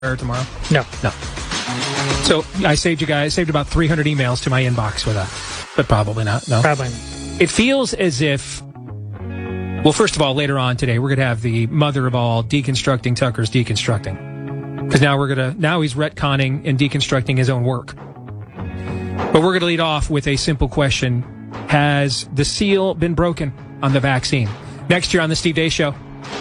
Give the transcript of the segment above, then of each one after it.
tomorrow? No. So I saved about 300 emails to my inbox with that, but probably not. No. Probably not. It feels as if, well, first of all, later on today, we're going to have the mother of all deconstructing Tucker's deconstructing. Because now he's retconning and deconstructing his own work. But we're going to lead off with a simple question. Has the seal been broken on the vaccine? Next year on the Steve Deace Show.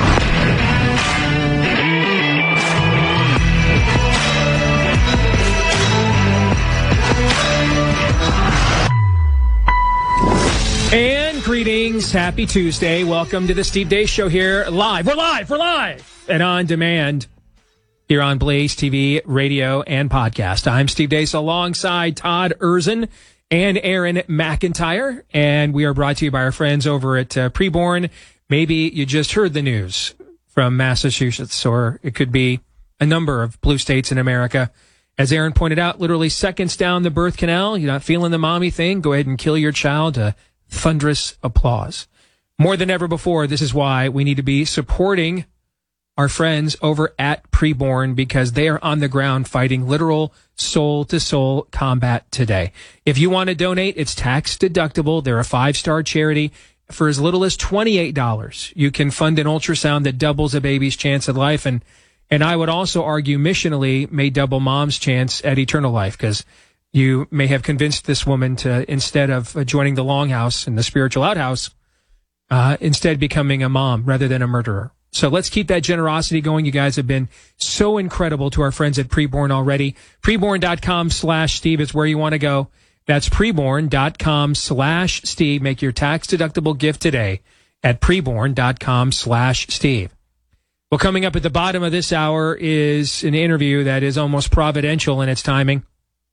And greetings. Happy Tuesday. Welcome to the Steve Deace Show here live. We're live. And on demand here on Blaze TV, radio, and podcast. I'm Steve Deace alongside Todd Erzin and Aaron McIntyre. And we are brought to you by our friends over at Preborn. Maybe you just heard the news from Massachusetts, or it could be a number of blue states in America. As Aaron pointed out, literally seconds down the birth canal, you're not feeling the mommy thing, go ahead and kill your child. Thunderous applause. More than ever before, this is why we need to be supporting our friends over at Preborn, because they are on the ground fighting literal soul-to-soul combat today. If you want to donate, it's tax deductible. They're a 5-star charity. For as little as $28, you can fund an ultrasound that doubles a baby's chance at life. And I would also argue missionally may double mom's chance at eternal life, because you may have convinced this woman to, instead of joining the longhouse and the spiritual outhouse, instead becoming a mom rather than a murderer. So let's keep that generosity going. You guys have been so incredible to our friends at Preborn already. Preborn.com/Steve is where you want to go. That's Preborn.com/Steve. Make your tax-deductible gift today at Preborn.com/Steve. Well, coming up at the bottom of this hour is an interview that is almost providential in its timing.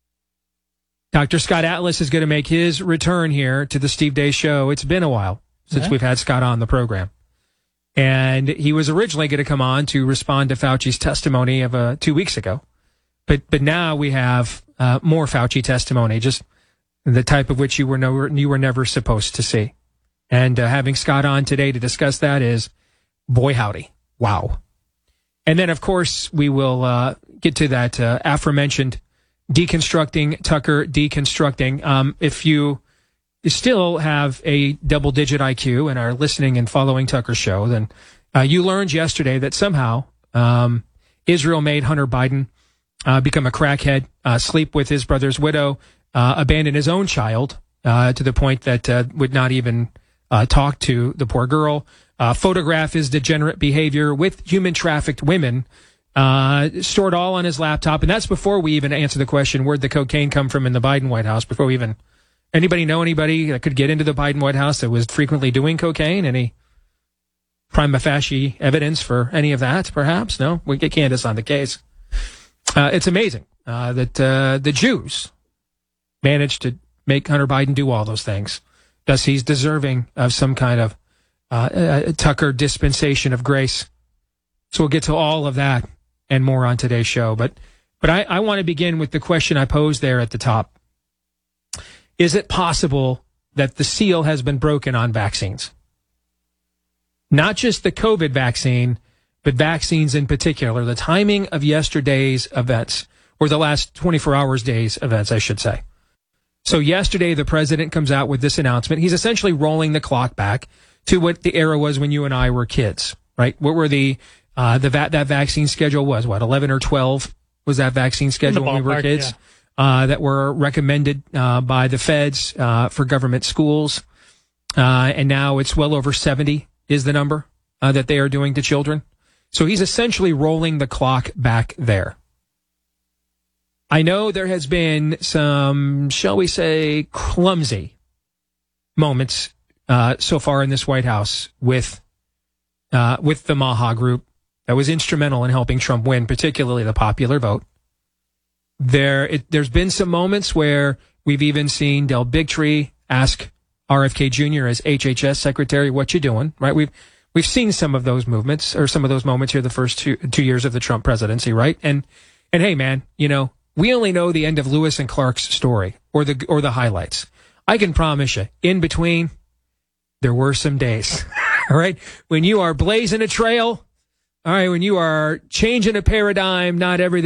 Dr. Scott Atlas is going to make his return here to the Steve Deace Show. It's been a while since we've had Scott on the program. And he was originally going to come on to respond to Fauci's testimony of 2 weeks ago. But now we have more Fauci testimony, just the type of which you were never supposed to see. And having Scott on today to discuss that is, boy howdy, wow. And then, of course, we will get to that aforementioned deconstructing Tucker, deconstructing. If you still have a double-digit IQ and are listening and following Tucker's show, then you learned yesterday that somehow Israel made Hunter Biden become a crackhead, sleep with his brother's widow, abandon his own child to the point that would not even talk to the poor girl, photograph his degenerate behavior with human-trafficked women, stored all on his laptop. And that's before we even answer the question, where'd the cocaine come from in the Biden White House? Before we even, anybody know anybody that could get into the Biden White House that was frequently doing cocaine? Any prima facie evidence for any of that, perhaps? No? We get Candace on the case. It's amazing that the Jews managed to make Hunter Biden do all those things. Thus, he's deserving of some kind of Tucker dispensation of grace. So we'll get to all of that and more on today's show. But I want to begin with the question I posed there at the top. Is it possible that the seal has been broken on vaccines? Not just the COVID vaccine, but vaccines in particular. The timing of yesterday's events, or the last 24 hours days events, I should say. So yesterday, the president comes out with this announcement. He's essentially rolling the clock back to what the era was when you and I were kids, right? What were that vaccine schedule was, 11 or 12 was that vaccine schedule when we were kids, that were recommended by the feds for government schools. And now it's well over 70 is the number that they are doing to children. So he's essentially rolling the clock back there. I know there has been some, shall we say, clumsy moments so far in this White House with the Maha Group that was instrumental in helping Trump win, particularly the popular vote. There's been some moments where we've even seen Del Bigtree ask RFK Jr. as HHS Secretary, "What you doing?" Right? We've seen some of those movements, or some of those moments here the first two years of the Trump presidency, right? And hey, man, we only know the end of Lewis and Clark's story or the highlights. I can promise you, in between, there were some days. All right, when you are blazing a trail All right, when you are changing a paradigm, not everything